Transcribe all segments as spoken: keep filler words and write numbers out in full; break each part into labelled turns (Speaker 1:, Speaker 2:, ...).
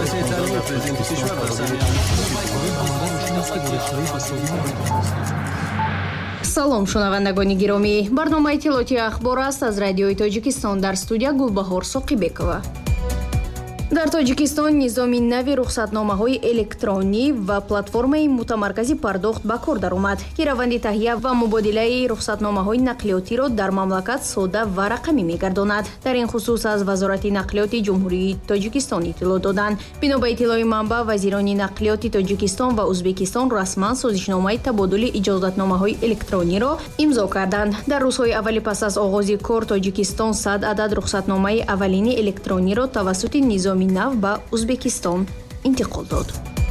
Speaker 1: салом шунавандагони гиромӣ, барномаи иттилоъоти ахбор аст аз радиои Тоҷикистон. Дар студия Гулбаҳор Соқибекова. дар Тоҷикистон низоми нави рухсатномаҳои электронӣ ва платформаи мутамаркази пардохт ба кор даромад, ки раванди таҳия ва мубодилаи рухсатномаҳои нақлиётиро дар мамлакат сода ва рақамӣ мегардонад. Дар ин хусус аз Вазорати нақлиёти Ҷумҳурии Тоҷикистон иттилоъ доданд. Бино ба иттилои манбаъ, вазирони нақлиёти Тоҷикистон ва Узбекистон расман созишномаи табодули иҷозатномаҳои электрониро имзо карданд. Дар рӯзҳои аввали пас аз оғози кор Тоҷикистон сад адад рухсатномаи аввалини электрониро тавассути низоми нав ба Узбекистон интиқол дод.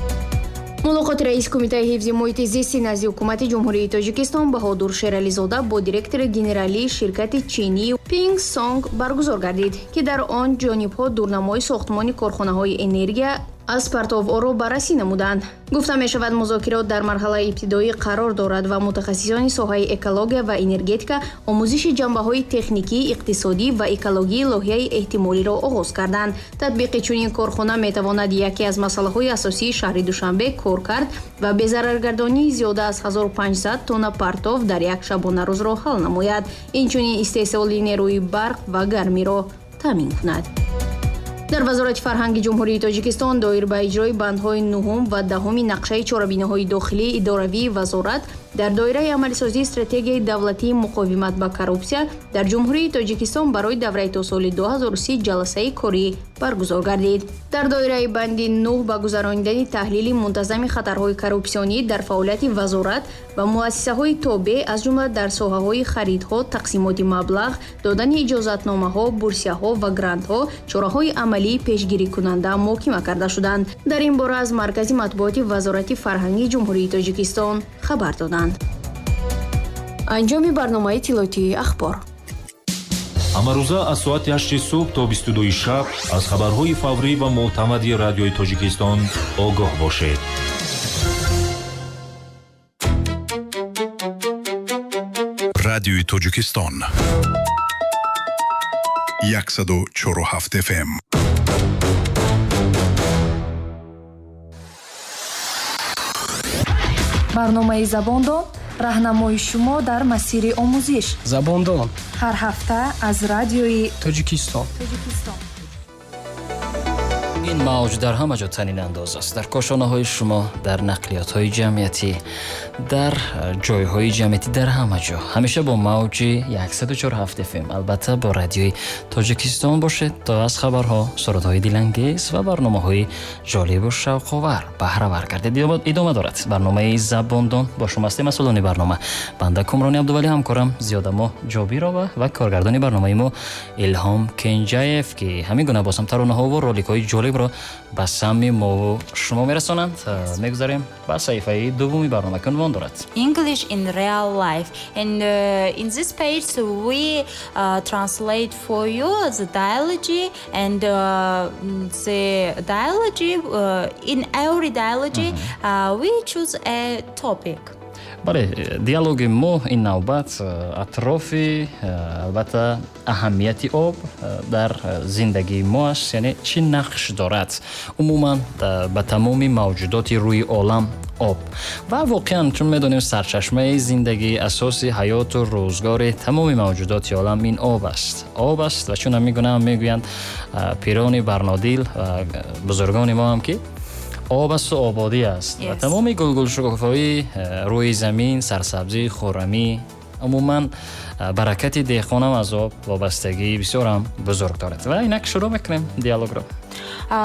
Speaker 1: мулоқоти раиси Кумитаи ҳифзи муҳити зисти назди ҳукумати Ҷумҳурии Тоҷикистон Баҳодур Шерализода бо директори генералии ширкати чинии Ping Song баргузор гардид, ки дар он ҷонибҳо дурнамои сохтмони корхонаҳои энергия аз партоворо баррасӣ намуданд. гуфта мешавад музокирот дар марҳалаи ибтидоӣ қарор дорад ва мутахассисони соҳаи экология ва энергетика омӯзиши ҷанбаҳои техникӣ, иқтисодӣ ва экологии лоиҳаи эҳтимолиро оғоз карданд. татбиқи чунин корхона метавонад яке аз масъалаҳои асосии шаҳри Душанбе кор кард ва безараргардонии зиёда аз ҳазору панҷсад тонна партов дар як шабонарӯзро ҳал намояд. инчунин истеҳсоли нерӯи барқ ва гармиро таъмин кунад. дар Вазорати фарҳанги Ҷумҳурии Тоҷикистон доир ба иҷрои бандҳои нуҳум ва даҳуми нақшаи чорабиниҳои дохилии идоравии вазорат дар доираи амалисозии стратегияи давлатии муқовимат ба коррупсия дар Ҷумҳурии Тоҷикистон барои давраи то соли ду ҳазору си ҷаласаи корӣ баргузор гардид. дар доираи банди нӯҳ ба гузарондани таҳлили мунтазами хатарҳои коррупсионӣ дар фаъолияти вазорат ва муассисаҳои тобеъ аз ҷумла дар соҳаҳои харидҳо, тақсимоти маблағ, додани иҷозатномаҳо, бурсияҳо ва грантҳо чораҳои амалии пешгирикунанда муҳокима карда шуданд. дар ин бора аз Маркази матбуоти Вазорати фарҳанги Ҷумҳурии Тоҷикистон хабар доданд. анҷоми барномаи иттилоъотии ахбор.
Speaker 2: ҳамарӯза аз соати ҳашти субҳ то бисту дуи шаб аз хабарҳои фаврӣ ва мӯътамади радиои Тоҷикистон огоҳ бошед.
Speaker 3: радиои Тоҷикистон яксаду чору ҳафт эф эм.
Speaker 4: барномаи Забондон раҳнамои шумо дар масири омӯзиш.
Speaker 5: Забондон
Speaker 4: ҳар ҳафта аз радиои
Speaker 5: Тоҷикистон.
Speaker 4: Тоҷикистон.
Speaker 6: ин мавҷ дар ҳама ҷо танин андоз аст. дар кошонаҳои шумо, дар нақлиётҳои ҷамъиятӣ, дар ҷойҳои ҷамъиятӣ, дар ҳама ҷо ҳамеша бо мавҷи яксаду чору ҳафт эф эм, албатта бо радиои Тоҷикистон бошед то аз хабарҳо, сурудҳои дилангез ва барномаҳои ҷолибу шавқовар баҳравар гардед. идома дорад барномаи Забондон. бо шумо ҳастем. масъулони барнома банда Кумрони Абдувалӣ, ҳамкорам Зиёдамо Ҷобирова ва коргардони барномаи мо Илҳом Кенҷаев, ки ҳамин гуна босам таронаҳо ва роликҳои ҷолибро ба самми мо шумо мерасонанд. мегузарем ба саҳифаи дуввуми барнома ки унвон дорад
Speaker 7: English in real life, and uh, in this page we uh, translate for you the dialogy, and uh, the dialogy uh, in every dialogy uh-huh. uh, we choose a topic.
Speaker 6: бале, диалоги мо ин навбат атрофи албатта аҳамияти об дар зиндагии мо аст, яъне чӣ нақш дорад умуман ба тамоми мавҷудоти рӯи олам об. ва воқеан чун медонем сарчашмаи зиндагӣ, асоси ҳаёту рӯзгори тамоми мавҷудоти олам ин об аст. об аст ва чун ҳамин гуна мегӯянд пирони барнодил ва бузургони мо ҳам ки об асту ободӣ аст.
Speaker 7: Yes.
Speaker 6: ва тамоми гулгулшукуфаҳои рӯи замин, сарсабзӣ, хӯрамӣ, умуман баракати деҳқонам аз об вобастагии бисёрам бузург дорад. ва инак шурӯъ мекунем диалогро.